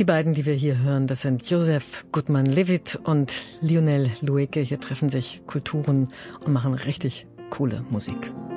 Die beiden, die wir hier hören, das sind Joseph Gutmann-Levitt und Lionel Loueke. Hier treffen sich Kulturen und machen richtig coole Musik.